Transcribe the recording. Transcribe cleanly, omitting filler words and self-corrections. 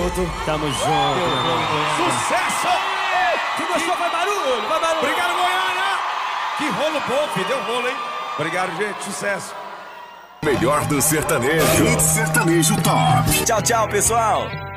junto. Tamo junto. Sucesso! Tu gostou? Vai barulho, vai barulho. Obrigado, Goiânia! Que rolo bom, filho. Deu rolo, hein? Obrigado, gente. Sucesso. Melhor do sertanejo. Sertanejo Top. Tchau, tchau, pessoal.